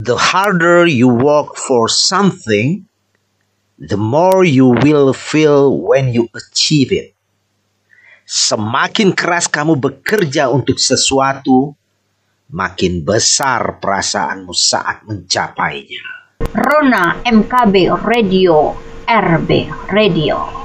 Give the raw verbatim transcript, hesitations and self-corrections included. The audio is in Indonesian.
The harder you work for something, the more you will feel when you achieve it. Semakin keras kamu bekerja untuk sesuatu, makin besar perasaanmu saat mencapainya. Rona M K B Radio, R B Radio.